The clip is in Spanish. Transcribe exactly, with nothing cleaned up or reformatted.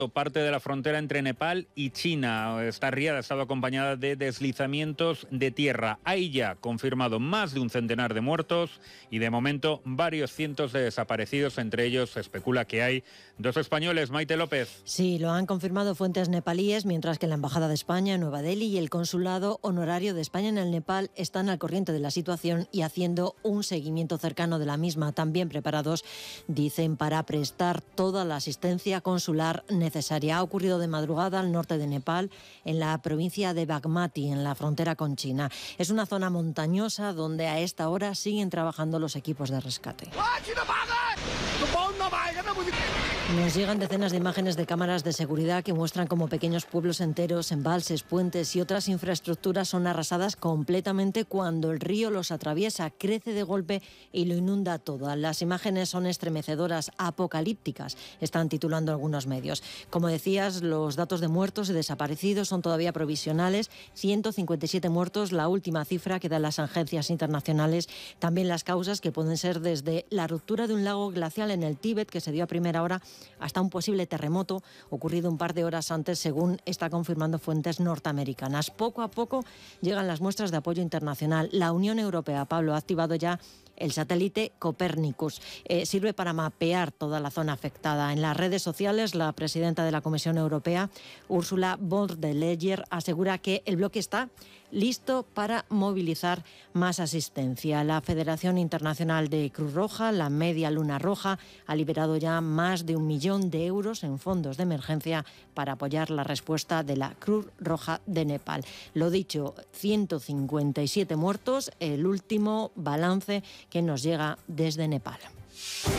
parte de la frontera entre Nepal y China. Esta riada ha estado acompañada de deslizamientos de tierra. Hay ya confirmado más de un centenar de muertos y de momento varios cientos de desaparecidos. Entre ellos se especula que hay dos españoles. Maite López. Sí, lo han confirmado fuentes nepalíes, mientras que la Embajada de España en Nueva Delhi y el Consulado Honorario de España en el Nepal están al corriente de la situación y haciendo un seguimiento cercano de la misma. También preparados, dicen, para prestar toda la asistencia consular necesaria. Ha ocurrido de madrugada al norte de Nepal, en la provincia de Bagmati, en la frontera con China. Es una zona montañosa donde a esta hora siguen trabajando los equipos de rescate. Nos llegan decenas de imágenes de cámaras de seguridad que muestran cómo pequeños pueblos enteros, embalses, puentes y otras infraestructuras son arrasadas completamente cuando el río los atraviesa, crece de golpe y lo inunda todo. Las imágenes son estremecedoras, apocalípticas, están titulando algunos medios. Como decías, los datos de muertos y desaparecidos son todavía provisionales. ciento cincuenta y siete muertos, la última cifra que dan las agencias internacionales. También las causas, que pueden ser desde la ruptura de un lago glacial en el Tíbet, que se dio a primera hora, hasta un posible terremoto ocurrido un par de horas antes, según está confirmando fuentes norteamericanas. Poco a poco llegan las muestras de apoyo internacional. La Unión Europea, Pablo, ha activado ya el satélite Copernicus. Eh, sirve para mapear toda la zona afectada. En las redes sociales, la presidenta de la Comisión Europea, Ursula von der Leyen, asegura que el bloque está listo para movilizar más asistencia. La Federación Internacional de Cruz Roja, la Media Luna Roja, ha liberado ya más de un millón de euros en fondos de emergencia para apoyar la respuesta de la Cruz Roja de Nepal. Lo dicho, ciento cincuenta y siete muertos, el último balance que nos llega desde Nepal.